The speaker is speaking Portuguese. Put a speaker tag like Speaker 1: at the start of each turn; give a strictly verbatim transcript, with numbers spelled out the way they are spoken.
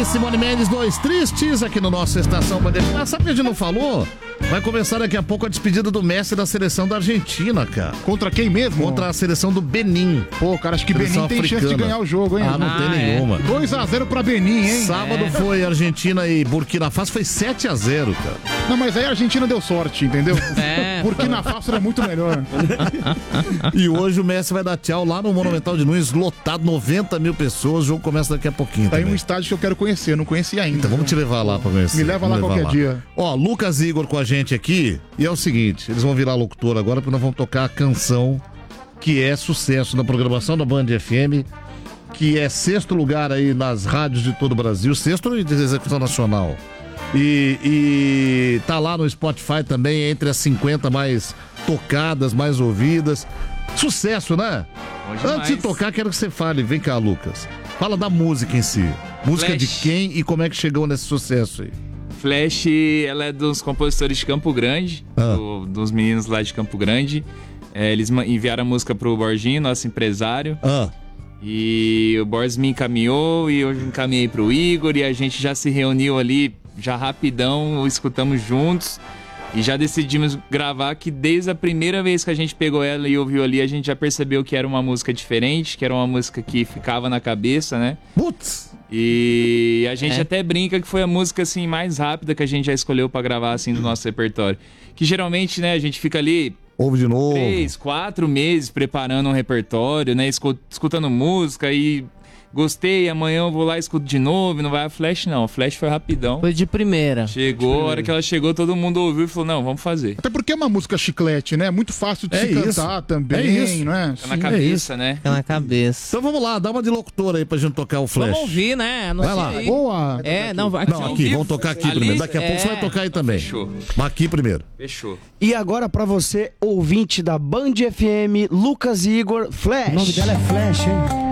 Speaker 1: aí, Simone Mendes, Dois Tristes, aqui no nosso Estação Bandeira. Ah, sabe o que a gente não falou? Vai começar daqui a pouco a despedida do Messi da seleção da Argentina, cara.
Speaker 2: Contra quem mesmo?
Speaker 1: Contra a seleção do Benin.
Speaker 2: Pô, cara, acho que Benin tem chance de ganhar o jogo, hein?
Speaker 1: Ah, não
Speaker 2: ah,
Speaker 1: tem
Speaker 2: é.
Speaker 1: nenhuma.
Speaker 2: dois a zero pra Benin, hein?
Speaker 1: Sábado é. foi Argentina e Burkina Faso, foi sete a zero, cara.
Speaker 2: Não, mas aí a Argentina deu sorte, entendeu? É. Burkina Faso era muito melhor.
Speaker 1: E hoje o Messi vai dar tchau lá no Monumental de Nunes, lotado, noventa mil pessoas, o jogo começa daqui a pouquinho.
Speaker 2: Tá aí
Speaker 1: também.
Speaker 2: um estádio que eu quero conhecer, não conheci ainda.
Speaker 1: Então vamos te levar lá pra conhecer.
Speaker 2: Me leva
Speaker 1: vamos
Speaker 2: lá qualquer lá. dia.
Speaker 1: Ó, Lucas e Igor com a gente aqui, e é o seguinte, eles vão virar locutor agora, porque nós vamos tocar a canção que é sucesso na programação da Band F M, que é sexto lugar aí nas rádios de todo o Brasil, sexto de execução nacional. E, e tá lá no Spotify também, entre as cinquenta mais tocadas, mais ouvidas. Sucesso, né? Antes de tocar, quero que você fale. Vem cá, Lucas. Fala da música em si. Música Flash. De quem e como é que chegou nesse sucesso aí?
Speaker 3: Flash, ela é dos compositores de Campo Grande, ah. do, dos meninos lá de Campo Grande. É, eles enviaram a música pro Borginho, nosso empresário.
Speaker 1: Ah.
Speaker 3: E o Borges me encaminhou e eu encaminhei pro Igor e a gente já se reuniu ali, já rapidão, escutamos juntos e já decidimos gravar, que desde a primeira vez que a gente pegou ela e ouviu ali, a gente já percebeu que era uma música diferente, que era uma música que ficava na cabeça, né?
Speaker 1: Putz!
Speaker 3: E a gente é. até brinca que foi a música assim mais rápida que a gente já escolheu pra gravar assim do nosso repertório. Que geralmente, né, a gente fica ali
Speaker 1: ouve de novo.
Speaker 3: Três, quatro meses preparando um repertório, né? Escutando música e gostei, amanhã eu vou lá e escuto de novo e não vai a Flash, não. A Flash foi rapidão.
Speaker 4: Foi de primeira.
Speaker 3: Chegou, a hora que ela chegou, todo mundo ouviu e falou, não, vamos fazer.
Speaker 2: Até porque é uma música chiclete, né? Muito fácil de
Speaker 1: é
Speaker 2: se
Speaker 1: isso.
Speaker 2: cantar também,
Speaker 1: é isso.
Speaker 2: não é?
Speaker 3: Fica na cabeça,
Speaker 1: é
Speaker 3: né?
Speaker 4: Fica na cabeça.
Speaker 1: Então vamos lá, dá uma de locutor aí pra gente tocar o Flash.
Speaker 4: Vamos ouvir, né? Não
Speaker 1: vai lá.
Speaker 4: Aí.
Speaker 2: Boa.
Speaker 4: É, não, vai
Speaker 1: Não, aqui, vamos tocar aqui
Speaker 3: Ali,
Speaker 1: primeiro. Daqui a
Speaker 4: é.
Speaker 1: pouco você vai tocar aí também.
Speaker 3: Fechou.
Speaker 1: Mas aqui primeiro.
Speaker 3: Fechou.
Speaker 5: E agora pra você, ouvinte da Band F M, Lucas e Igor, Flash.
Speaker 6: O nome dela é Flash, hein?